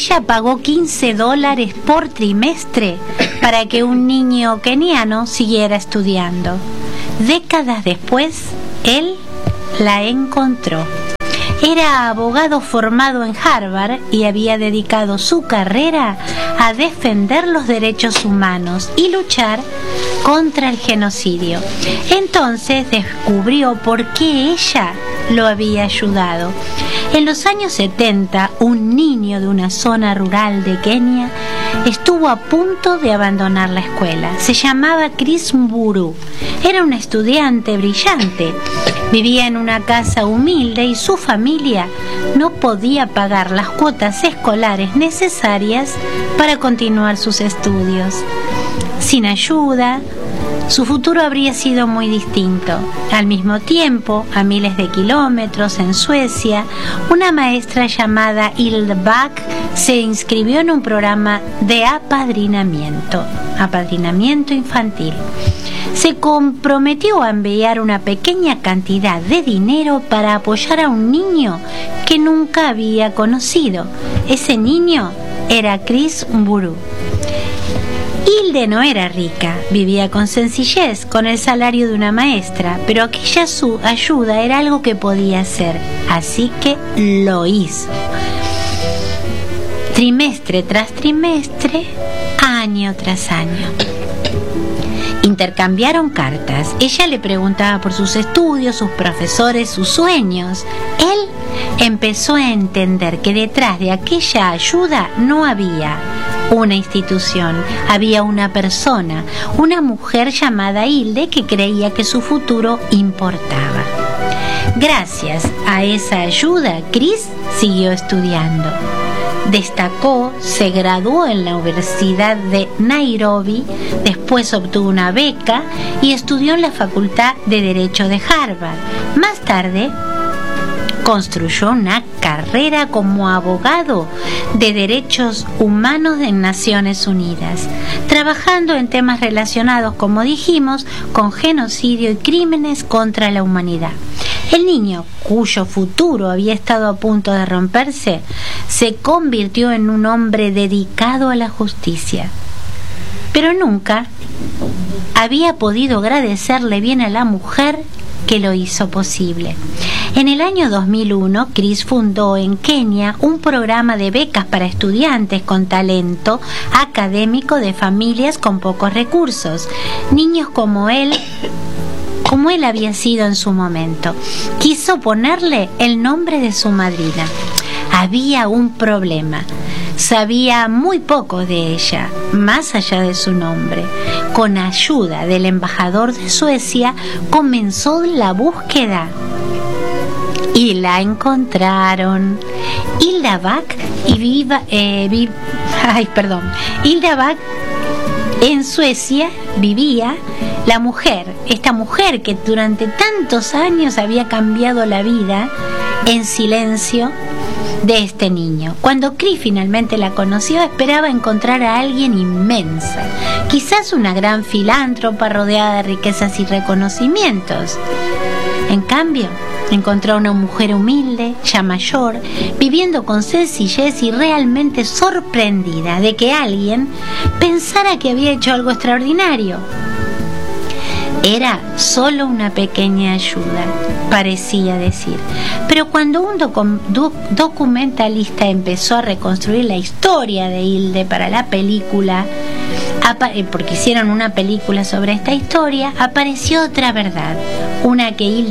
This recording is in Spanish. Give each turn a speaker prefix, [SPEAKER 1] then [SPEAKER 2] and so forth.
[SPEAKER 1] ella pagó $15 por trimestre para que un niño keniano siguiera estudiando. Décadas después, él la encontró. Era abogado formado en Harvard y había dedicado su carrera a defender los derechos humanos y luchar contra el genocidio. Entonces descubrió por qué ella lo había ayudado. En los años 70, un niño de una zona rural de Kenia estuvo a punto de abandonar la escuela. Se llamaba Chris Mburu. Era un estudiante brillante. Vivía en una casa humilde y su familia no podía pagar las cuotas escolares necesarias para continuar sus estudios. Sin ayuda, su futuro habría sido muy distinto. Al mismo tiempo, a miles de kilómetros en Suecia, una maestra llamada Hilde Back se inscribió en un programa de apadrinamiento infantil. Se comprometió a enviar una pequeña cantidad de dinero para apoyar a un niño que nunca había conocido. Ese niño era Chris Mburu. Hilde no era rica, vivía con sencillez, con el salario de una maestra, pero aquella su ayuda era algo que podía hacer, así que lo hizo. Trimestre tras trimestre, año tras año. Intercambiaron cartas. Ella le preguntaba por sus estudios, sus profesores, sus sueños. Él empezó a entender que detrás de aquella ayuda no había una institución, había una persona, una mujer llamada Hilde que creía que su futuro importaba. Gracias a esa ayuda, Chris siguió estudiando. Destacó, se graduó en la Universidad de Nairobi, después obtuvo una beca y estudió en la Facultad de Derecho de Harvard. Más tarde, construyó una carrera como abogado de derechos humanos en Naciones Unidas, trabajando en temas relacionados, como dijimos, con genocidio y crímenes contra la humanidad. El niño, cuyo futuro había estado a punto de romperse, se convirtió en un hombre dedicado a la justicia. Pero nunca había podido agradecerle bien a la mujer que lo hizo posible. En el año 2001, Chris fundó en Kenia un programa de becas para estudiantes con talento académico de familias con pocos recursos, niños como él había sido en su momento. Quiso ponerle el nombre de su madrina. Había un problema. Sabía muy poco de ella, más allá de su nombre. Con ayuda del embajador de Suecia, comenzó la búsqueda. Y la encontraron. Hilde Back en Suecia vivía la mujer, esta mujer que durante tantos años había cambiado la vida en silencio de este niño. Cuando Chris finalmente la conoció, esperaba encontrar a alguien inmensa, quizás una gran filántropa rodeada de riquezas y reconocimientos. En cambio, encontró a una mujer humilde, ya mayor, viviendo con sencillez y realmente sorprendida de que alguien pensara que había hecho algo extraordinario. Era solo una pequeña ayuda, parecía decir. Pero cuando un documentalista empezó a reconstruir la historia de Hilde para la película, porque hicieron una película sobre esta historia, apareció otra verdad, una que Hilde